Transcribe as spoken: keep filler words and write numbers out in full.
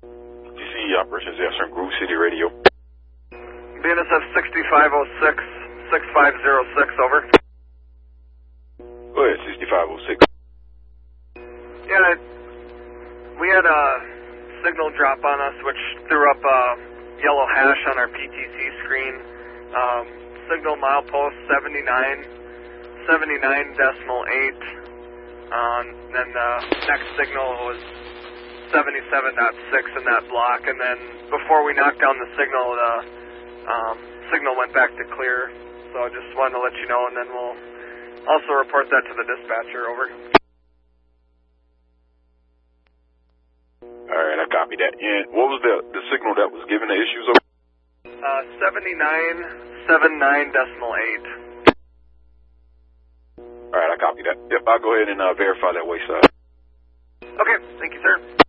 D C Operations Answering Groove City Radio. B N S F sixty-five oh six, sixty-five oh six, over. Go ahead, sixty-five oh six. Yeah, we had a signal drop on us which threw up a yellow hash on our P T C screen. Um, signal milepost seventy-nine, seventy-nine decimal eight. Um, then the next signal was seventy-seven point six in that block, and then before we knocked down the signal, the um, signal went back to clear. So I just wanted to let you know, and then we'll also report that to the dispatcher, over. All right, I copy that. And what was the the signal that was giving the issues? Over? Uh, seventy-nine, seventy-nine decimal eight. All right, I copy that. Yep, I'll go ahead and uh, verify that wayside. Okay, thank you, sir.